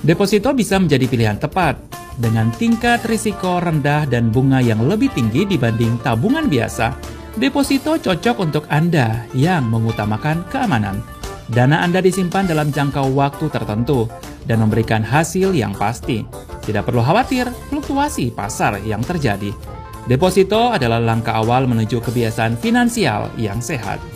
Deposito bisa menjadi pilihan tepat dengan tingkat risiko rendah dan bunga yang lebih tinggi dibanding tabungan biasa. Deposito cocok untuk Anda yang mengutamakan keamanan. Dana Anda disimpan dalam jangka waktu tertentu dan memberikan hasil yang pasti. Tidak perlu khawatir fluktuasi pasar yang terjadi. Deposito adalah langkah awal menuju kebiasaan finansial yang sehat.